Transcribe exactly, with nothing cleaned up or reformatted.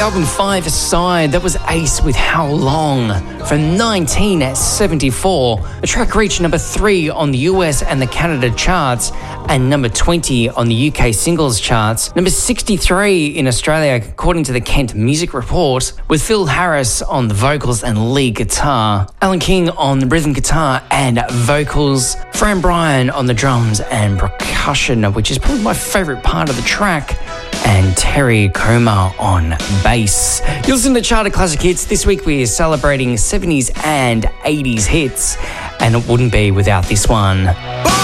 album Five Aside, that was Ace with How Long from nineteen seventy-four. The track reached number three on the U S and the Canada charts and number twenty on the U K singles charts. Number sixty-three in Australia, according to the Kent Music Report, with Phil Harris on the vocals and lead guitar, Alan King on the rhythm guitar and vocals, Fran Bryan on the drums and percussion, which is probably my favourite part of the track, and Terry Comer on bass. You're listening to Charter Classic Hits. This week we are celebrating seventies and eighties hits, and it wouldn't be without this one.